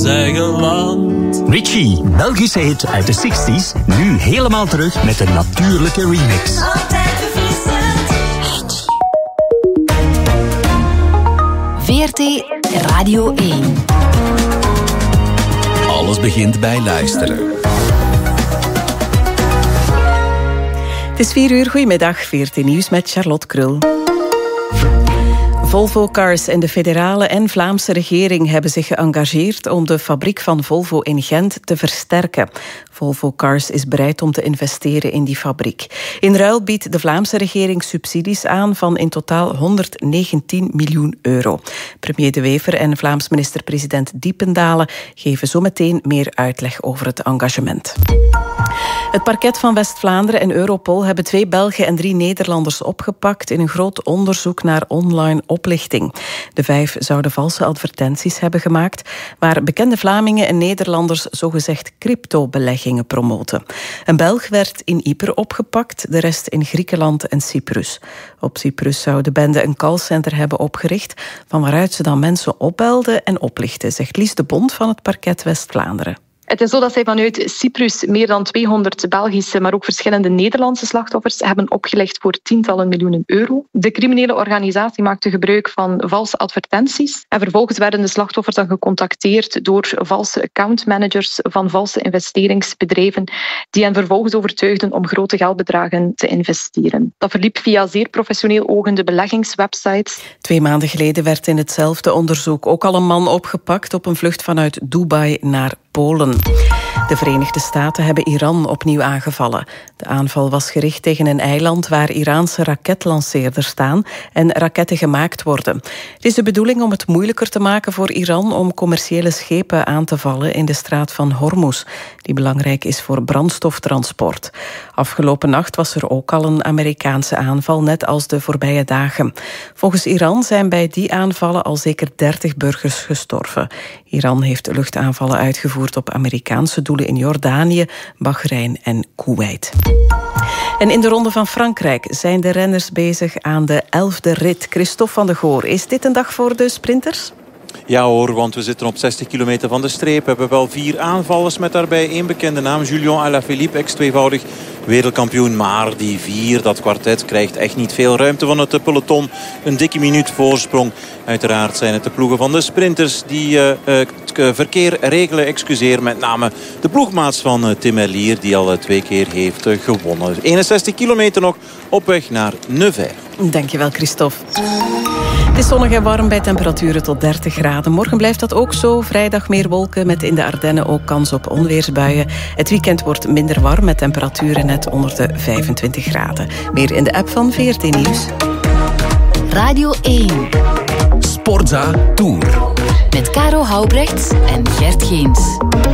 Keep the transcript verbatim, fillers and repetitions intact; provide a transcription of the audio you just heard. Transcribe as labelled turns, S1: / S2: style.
S1: eigen land.
S2: Richie, Belgische hit uit de zestig's, nu helemaal terug met een natuurlijke remix.
S3: Altijd verfrissend.
S4: V R T Radio één.
S1: Alles begint bij luisteren.
S5: Het is vier uur, goedemiddag, V R T Nieuws met Charlotte Krul. Volvo Cars en de federale en Vlaamse regering hebben zich geëngageerd om de fabriek van Volvo in Gent te versterken. Volvo Cars is bereid om te investeren in die fabriek. In ruil biedt de Vlaamse regering subsidies aan van in totaal honderdnegentien miljoen euro. Premier De Wever en Vlaams minister-president Diependalen geven zo meteen meer uitleg over het engagement. Het parket van West-Vlaanderen en Europol hebben twee Belgen en drie Nederlanders opgepakt in een groot onderzoek naar online oplichting. De vijf zouden valse advertenties hebben gemaakt waar bekende Vlamingen en Nederlanders zogezegd cryptobeleggingen promoten. Een Belg werd in Ypres opgepakt, de rest in Griekenland en Cyprus. Op Cyprus zou de bende een callcenter hebben opgericht van waaruit ze dan mensen opbelden en oplichten, zegt Lies de Bond van het parket West-Vlaanderen.
S6: Het is zo dat zij vanuit Cyprus meer dan tweehonderd Belgische, maar ook verschillende Nederlandse slachtoffers hebben opgelegd voor tientallen miljoenen euro. De criminele organisatie maakte gebruik van valse advertenties en vervolgens werden de slachtoffers dan gecontacteerd door valse accountmanagers van valse investeringsbedrijven die hen vervolgens overtuigden om grote geldbedragen te investeren. Dat verliep via zeer professioneel ogende beleggingswebsites.
S5: Twee maanden geleden werd in hetzelfde onderzoek ook al een man opgepakt op een vlucht vanuit Dubai naar Polen. De Verenigde Staten hebben Iran opnieuw aangevallen. De aanval was gericht tegen een eiland waar Iraanse raketlanceerders staan en raketten gemaakt worden. Het is de bedoeling om het moeilijker te maken voor Iran om commerciële schepen aan te vallen in de straat van Hormuz, die belangrijk is voor brandstoftransport. Afgelopen nacht was er ook al een Amerikaanse aanval, net als de voorbije dagen. Volgens Iran zijn bij die aanvallen al zeker dertig burgers gestorven. Iran heeft luchtaanvallen uitgevoerd op Amerikaanse doelen in Jordanië, Bahrein en Kuwait. En in de Ronde van Frankrijk zijn de renners bezig aan de elfde rit. Christophe van de Goor, is dit een dag voor de sprinters?
S7: Ja hoor, want we zitten op zestig kilometer van de streep. We hebben wel vier aanvallers met daarbij één bekende naam. Julien Alaphilippe, ex-tweevoudig wereldkampioen. Maar die vier, dat kwartet, krijgt echt niet veel ruimte van het peloton. Een dikke minuut voorsprong. Uiteraard zijn het de ploegen van de sprinters die uh, het verkeer regelen. Excuseer, met name de ploegmaats van uh, Tim Merlier, die al uh, twee keer heeft uh, gewonnen. eenenzestig kilometer nog op weg naar Nevers.
S5: Dankjewel, Christophe. Het is zonnig en warm bij temperaturen tot dertig graden. Morgen blijft dat ook zo. Vrijdag meer wolken met in de Ardennen ook kans op onweersbuien. Het weekend wordt minder warm met temperaturen net onder de vijfentwintig graden. Meer in de app van V R T Nieuws.
S4: Radio één.
S1: Sportza Tour.
S4: Met Caro Houbrechts en Gert Geens.